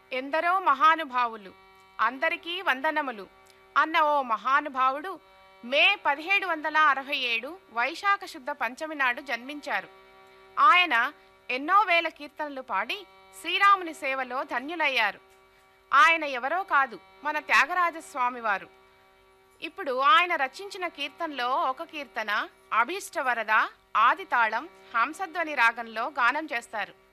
ఎందరో మహానుభావులు, అందరికీ వందనములు అన్న ఓ మహానుభావుడు మే 1767 వైశాఖ శుద్ధ పంచమి నాడు జన్మించారు. ఆయన ఎన్నో వేల కీర్తనలు పాడి శ్రీరాముని సేవలో ధన్యులయ్యారు. ఆయన ఎవరో కాదు, మన త్యాగరాజస్వామివారు. ఇప్పుడు ఆయన రచించిన కీర్తనలో ఒక కీర్తన అభీష్టవరద ఆదితాళం హంసధ్వని రాగంలో గానం చేస్తారు.